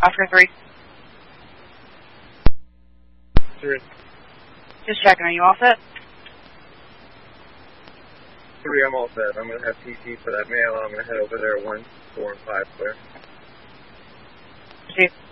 Oscar 3. 3. Just checking, are you all set? 3, I'm all set. I'm going to have PT for that mail. I'm going to head over there 1, 4, and 5 clear. Proceed.